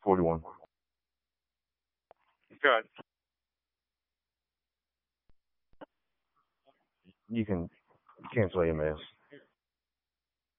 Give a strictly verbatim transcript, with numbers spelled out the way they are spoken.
forty-one. Good. You can cancel A M S.